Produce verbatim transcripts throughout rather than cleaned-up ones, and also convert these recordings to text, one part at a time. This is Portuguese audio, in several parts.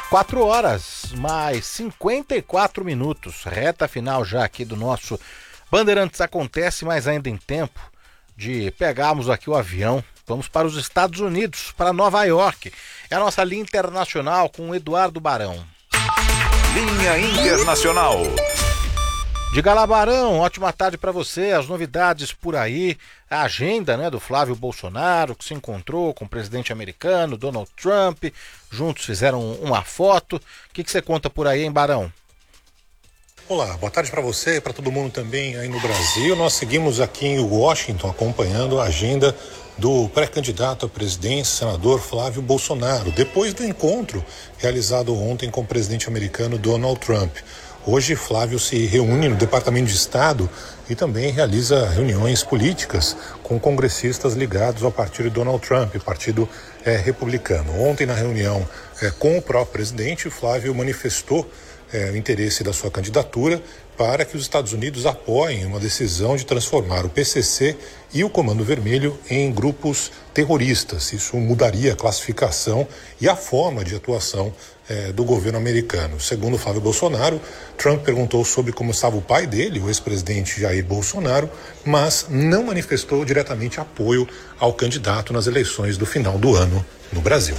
Quatro horas, mais cinquenta e quatro minutos, reta final já aqui do nosso Bandeirantes Acontece, mas ainda em tempo de pegarmos aqui o avião. Vamos para os Estados Unidos, para Nova York. É a nossa linha internacional com o Eduardo Barão. Linha Internacional. Diga lá, Barão, ótima tarde para você, as novidades por aí, a agenda, né, do Flávio Bolsonaro, que se encontrou com o presidente americano, Donald Trump, juntos fizeram uma foto. O que, que você conta por aí, hein, Barão? Olá, boa tarde para você e para todo mundo também aí no Brasil. Nós seguimos aqui em Washington acompanhando a agenda do pré-candidato à presidência, senador Flávio Bolsonaro, depois do encontro realizado ontem com o presidente americano Donald Trump. Hoje, Flávio se reúne no Departamento de Estado e também realiza reuniões políticas com congressistas ligados ao partido Donald Trump, o partido é, republicano. Ontem, na reunião é, com o próprio presidente, Flávio manifestou é, o interesse da sua candidatura para que os Estados Unidos apoiem uma decisão de transformar o P C C e o Comando Vermelho em grupos terroristas. Isso mudaria a classificação e a forma de atuação eh, do governo americano. Segundo Flávio Bolsonaro, Trump perguntou sobre como estava o pai dele, o ex-presidente Jair Bolsonaro, mas não manifestou diretamente apoio ao candidato nas eleições do final do ano no Brasil.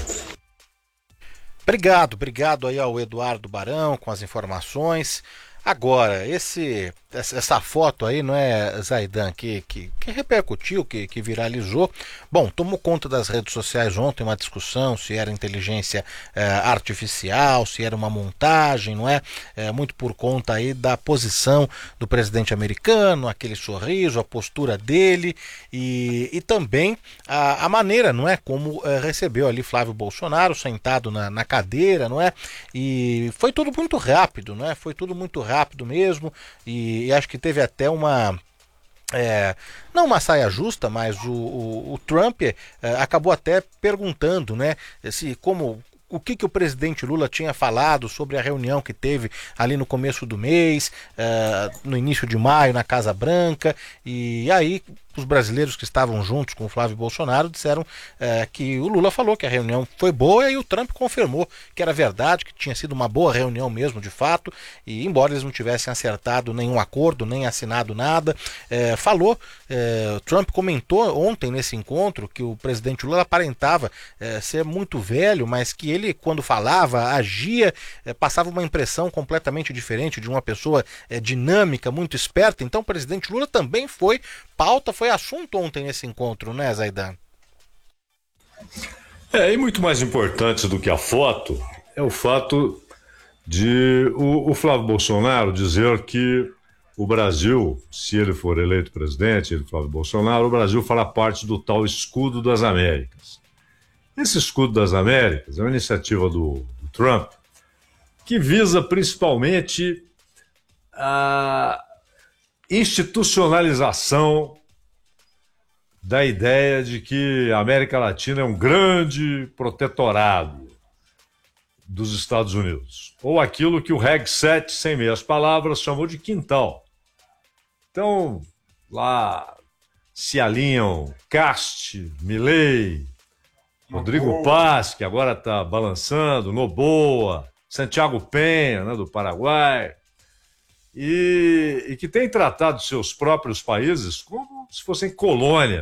Obrigado, obrigado aí ao Eduardo Barão com as informações. Agora, esse, essa foto aí, não é, Zaidan, que, que, que repercutiu, que, que viralizou. Bom, tomou conta das redes sociais ontem uma discussão se era inteligência é, artificial, se era uma montagem, não é? É? Muito por conta aí da posição do presidente americano, aquele sorriso, a postura dele e, e também a, a maneira, não é? Como é, recebeu ali Flávio Bolsonaro sentado na, na cadeira, não é? E foi tudo muito rápido, não é? Foi tudo muito rápido. rápido mesmo, e, e acho que teve até uma é, não uma saia justa, mas o, o, o Trump é, acabou até perguntando, né, se como o que, que o presidente Lula tinha falado sobre a reunião que teve ali no começo do mês, uh, no início de maio, na Casa Branca, e aí os brasileiros que estavam juntos com o Flávio Bolsonaro disseram uh, que o Lula falou que a reunião foi boa e o Trump confirmou que era verdade, que tinha sido uma boa reunião mesmo, de fato, e embora eles não tivessem acertado nenhum acordo, nem assinado nada, uh, falou, uh, Trump comentou ontem nesse encontro que o presidente Lula aparentava uh, ser muito velho, mas que ele Ele, quando falava, agia, eh, passava uma impressão completamente diferente de uma pessoa eh, dinâmica, muito esperta. Então o presidente Lula também foi pauta, foi assunto ontem nesse encontro, né, Zaidan? É, e muito mais importante do que a foto é o fato de o, o Flávio Bolsonaro dizer que o Brasil, se ele for eleito presidente, ele, Flávio Bolsonaro, o Brasil fará parte do tal Escudo das Américas. Esse Escudo das Américas é uma iniciativa do, do Trump que visa principalmente a institucionalização da ideia de que a América Latina é um grande protetorado dos Estados Unidos, ou aquilo que o Reg sete, sem meias palavras, chamou de quintal. Então, lá se alinham Cast, Milei, Rodrigo Paz, que agora está balançando, Noboa, Santiago Penha, né, do Paraguai, e, e que tem tratado seus próprios países como se fossem colônias